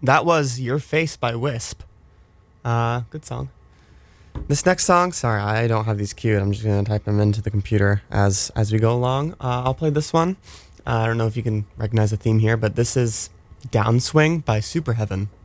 That was Your Face by Wisp. Good song. This next song, sorry, I don't have these queued. I'm just going to type them into the computer as we go along. I'll play this one. I don't know if you can recognize the theme here, but this is Downswing by Superheaven.